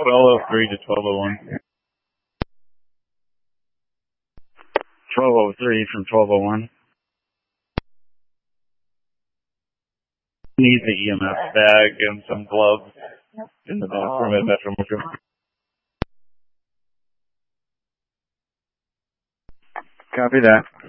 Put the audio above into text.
1203 to 1201. 1203 from 1201. Need the EMS bag and some gloves in the bathroom at Metro Metro. Copy that.